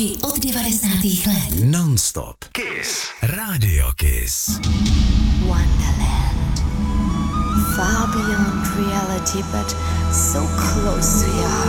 Hity od 90. let. Non-stop. Kiss. Radio Kiss. Wonderland. Far beyond reality, but so close to your heart.